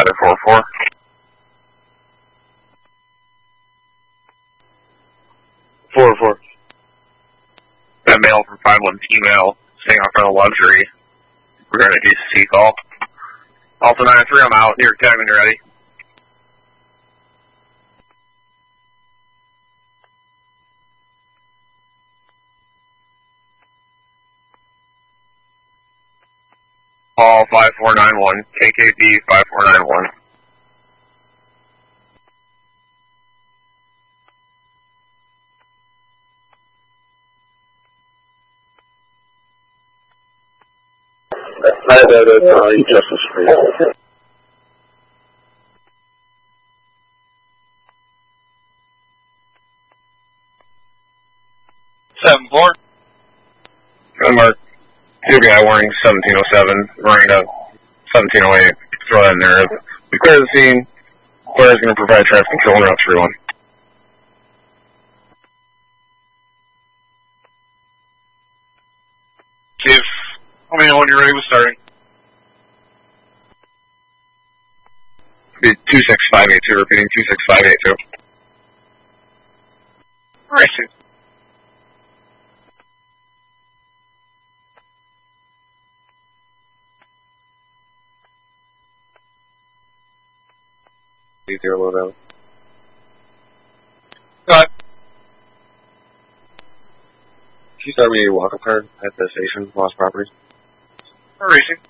544. That mail from 51 female staying off front of luxury. We're going to DCC call. Alpha 93, I'm out. New York Tag when you're ready. Call 5491, KKB 5491. Justice Street. 7-4. Mark. Two guy wearing 1707, Marina 1708. Throw that in there. We clear the scene. Claire is going to provide traffic control on Route 31. Chief, let me know when you're ready with starting. Be 26582, repeating 26582. Racing. Easier low down. Go ahead. Can you start me a walk-up card at the station, Lost Properties? Racing.